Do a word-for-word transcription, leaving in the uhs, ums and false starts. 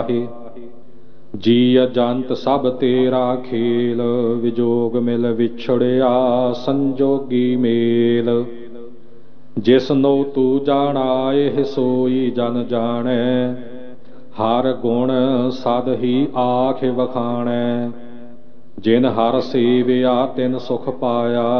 ਜਾਹੇ। ਜੀ ਅਜੰਤ ਸਭ ਤੇਰਾ ਖੇਲ, ਵਿਜੋਗ ਮਿਲ ਵਿਛੜਿਆ ਸੰਜੋਗੀ ਮੇਲ। ਜਿਸਨੋ ਤੂੰ ਜਾਣਾਏ ਸੋਈ ਜਨ ਜਾਣੈ, ਹਰ ਗੁਣ ਸਦ ਹੀ ਆਖ ਵਖਾਣੈ। ਜਿਨ ਹਰ ਸੇਵਿਆ ਤਿਨ ਸੁਖ ਪਾਇਆ,